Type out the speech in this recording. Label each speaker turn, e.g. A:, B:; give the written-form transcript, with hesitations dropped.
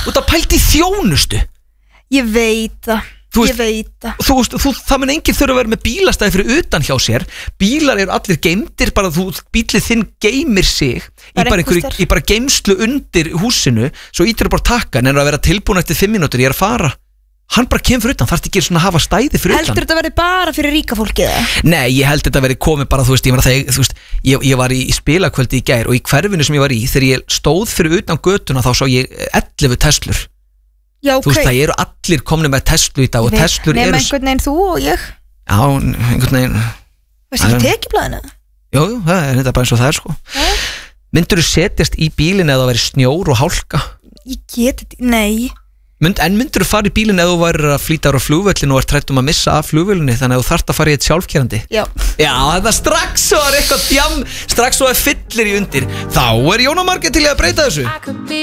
A: út að pældi í þjónustu.
B: Ég veit það. Það mun enginn þurfa að vera með bílastæði fyrir utan hjá sér. Bílar eru allir geymdir, bara bílið þinn geymir sig í bara geymslu undir húsinu, svo ítir bara takka, en að vera tilbúin eftir 5 mínútur, ég að fara. Hann bara kemur fyrir utan, þarf ekki svona að hafa stæði fyrir utan. Heldur þetta verið bara fyrir ríka fólkið það? Nei, ég held þetta verið komið bara, ég var í spilakvöldi í gær og í hverfinu sem ég var í, þegar ég stóð fyrir utan götuna þá sá ég 11 Teslur. Já, ok. Það eru allir komni með Teslu í dag og Teslur eru... Nefn einhvern veginn þú og ég? Já, einhvern veginn... Veist ekki tekiblaðinu? Jú, það er þetta bara eins og það sko. Myndur þú setjast í bílinn eða það veri snjór og hálka? Ég geti þetta, nei. En myndur þú fara í bílinn eða þú væri að flýta ára á flugvöllinu og ert hrætt að missa af flugvöllinu, þannig að þú þarft að fara í eitt sjálfkerandi? Já. Já, þetta strax svo er eitthvað djam, strax svo er fyllir í undir. Þá er Jóna Margrét til að breyta þessu.